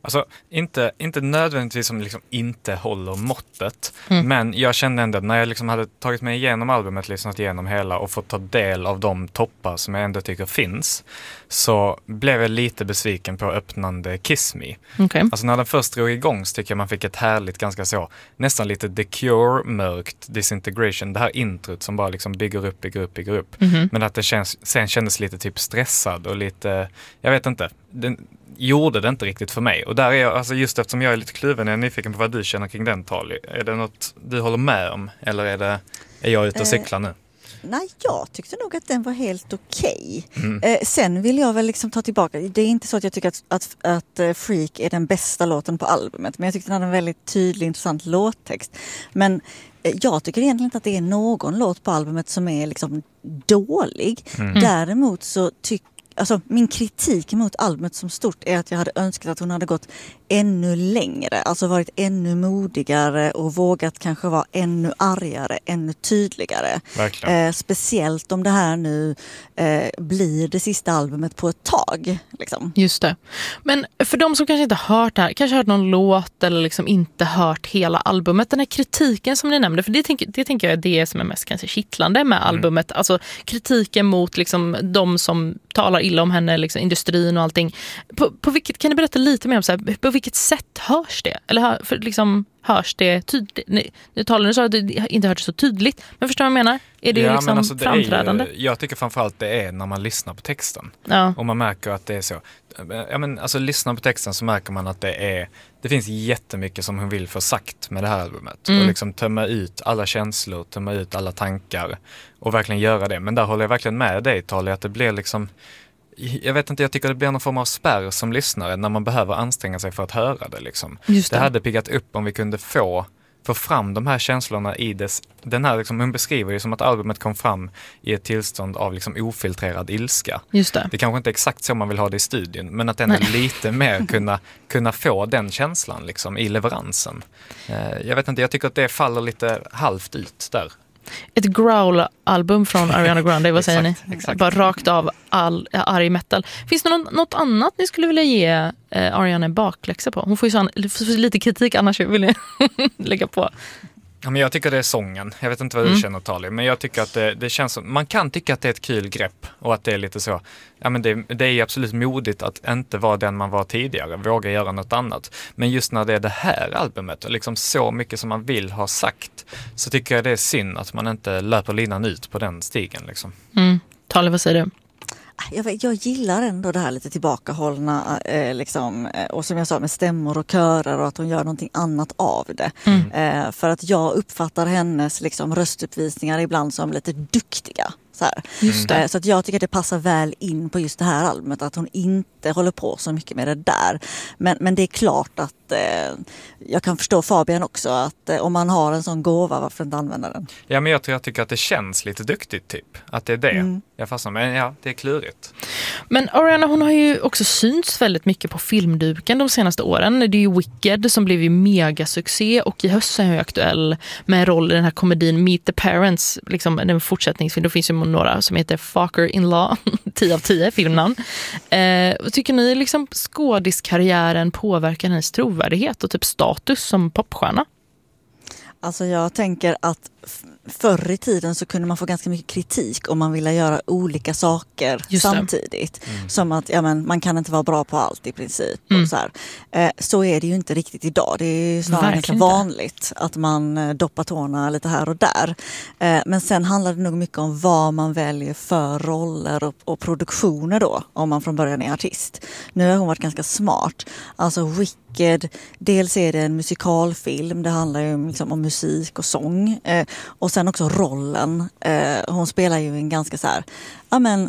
Alltså inte nödvändigtvis som liksom inte håller måttet, men jag kände ändå när jag liksom hade tagit mig igenom albumet, lyssnat igenom hela och fått ta del av de toppar som jag ändå tycker finns, så blev jag lite besviken på öppnande Kiss Me. Okay. Alltså när den först drog igång så tycker jag man fick ett härligt, ganska så, nästan lite The Cure-mörkt Disintegration, det här introt som bara liksom bygger upp. Men att det sen kändes lite typ stressad och lite, jag vet inte, den gjorde det inte riktigt för mig. Och där är jag, alltså just eftersom jag är lite kluven, jag är nyfiken på vad du känner kring den, Tali. Är det något du håller med om? Eller är jag ute och cyklar nu? Nej, jag tyckte nog att den var helt okej. Sen vill jag väl liksom ta tillbaka. Det är inte så att jag tycker att Freak är den bästa låten på albumet. Men jag tyckte den hade en väldigt tydlig, intressant låttext. Men jag tycker egentligen inte att det är någon låt på albumet som är liksom dålig. Däremot så alltså min kritik mot albumet som stort är att jag hade önskat att hon hade gått ännu längre, alltså varit ännu modigare och vågat kanske vara ännu argare, ännu tydligare. Speciellt om det här nu blir det sista albumet på ett tag. Liksom. Just det. Men för de som kanske inte har hört det här, kanske hört någon låt eller liksom inte hört hela albumet, den här kritiken som ni nämnde, för det tänker jag är det som är mest kanske kittlande med albumet, alltså kritiken mot liksom de som talar illa om henne, liksom industrin och allting. På vilket, kan ni berätta lite mer om så här, på vilket sätt hörs det? Eller liksom hörs det tydligt? Nu talar ni så att det inte hörs så tydligt, men förstår vad jag menar? Är det liksom alltså, det framträdande? Jag tycker framförallt det är när man lyssnar på texten. Ja. Och man märker att det är så. Alltså lyssnar på texten så märker man att det finns jättemycket som hon vill få sagt med det här albumet. Och liksom tömma ut alla känslor, tömma ut alla tankar och verkligen göra det. Men där håller jag verkligen med dig, Tali, att det blir liksom, jag vet inte, jag tycker det blir någon form av spärr som lyssnare när man behöver anstränga sig för att höra det. Liksom. Det hade piggat upp om vi kunde få fram de här känslorna i den här liksom, hon beskriver ju som att albumet kom fram i ett tillstånd av liksom ofiltrerad ilska. Just det. Det kanske inte är exakt så man vill ha det i studion, men att ändå lite mer kunna få den känslan liksom, i leveransen. Jag vet inte, jag tycker att det faller lite halvt ut där. Ett growl-album från Ariana Grande, vad säger ni? Exakt. Bara rakt av arg metal. Finns det något annat ni skulle vilja ge Ariana en bakläxa på? Hon får ju lite kritik, annars vill jag lägga på. Ja, men jag tycker det är sången. Jag vet inte vad du känner, Tali, men jag tycker att det känns som, man kan tycka att det är ett kul grepp och att det är lite så, ja men det är absolut modigt att inte vara den man var tidigare, våga göra något annat. Men just när det är det här albumet och liksom så mycket som man vill ha sagt, så tycker jag det är synd att man inte löper linan ut på den stigen liksom. Tali, vad säger du? Jag gillar ändå det här lite tillbakahållna liksom, och som jag sa med stämmor och körer och att hon gör någonting annat av det. För att jag uppfattar hennes liksom, röstuppvisningar ibland som lite duktiga. Så här. Så att jag tycker att det passar väl in på just det här albumet att hon inte håller på så mycket med det där. Men det är klart att jag kan förstå Fabian också att om man har en sån gåva, varför inte använda den? Ja, men jag tycker att det känns lite duktigt typ. Att det är det. Jag fastnar med, ja, det är klurigt. Men Ariana, hon har ju också synts väldigt mycket på filmduken de senaste åren. Det är ju Wicked som blev ju megasuccé och i höst är hon aktuell med en roll i den här komedin Meet the Parents, liksom en fortsättningsfilm. Det finns ju några som heter Fucker-in-Law, 10 av 10 filmnamn. Tycker ni liksom skådiskarriären påverkar hennes trovärdighet och typ status som popstjärna? Alltså jag tänker att förr i tiden så kunde man få ganska mycket kritik om man ville göra olika saker samtidigt. Som att man kan inte vara bra på allt i princip. Och så här. Så är det ju inte riktigt idag. Det är ju snarare ganska vanligt att man doppar tårna lite här och där. Men sen handlar det nog mycket om vad man väljer för roller och produktioner då, om man från början är artist. Nu har hon varit ganska smart. Alltså Wicked, dels är det en musikalfilm, det handlar ju liksom om musik och sång. Och sen också rollen. Hon spelar ju en ganska så här, ja men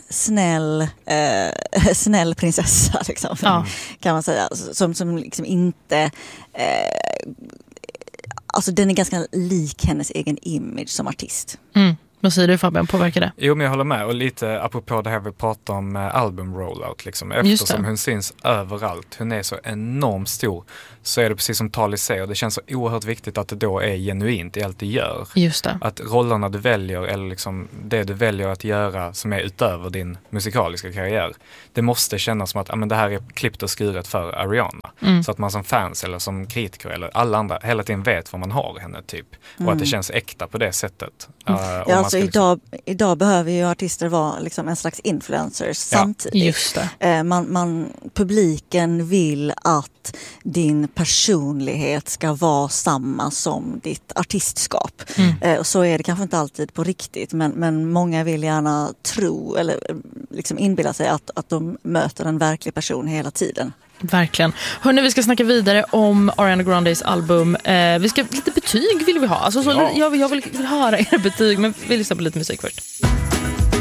snäll prinsessa liksom, kan man säga. Som liksom inte alltså den är ganska lik hennes egen image som artist. Vad säger du Fabian, påverkar det? Jo, men jag håller med, och lite apropå det här vi pratar om album rollout liksom. Eftersom hon syns överallt, hon är så enormt stor, så är det precis som Tali säger, det känns så oerhört viktigt att det då är genuint i allt det gör. Just det. Att rollerna du väljer, eller liksom det du väljer att göra som är utöver din musikaliska karriär, det måste kännas som att det här är klippt och skuret för Ariana. Så att man som fans eller som kritiker eller alla andra hela tiden vet vad man har henne typ. Och att det känns äkta på det sättet. Alltså idag behöver ju artister vara liksom en slags influencers samtidigt. Just det. Publiken vill att din personlighet ska vara samma som ditt artistskap. Och så är det kanske inte alltid på riktigt, men många vill gärna tro eller liksom inbilla sig att de möter en verklig person hela tiden. Verkligen. Hörrni, vi ska snacka vidare om Ariana Grandes album. Lite betyg vill vi ha. Alltså, jag vill höra era betyg, men vi lyssnar på lite musik först.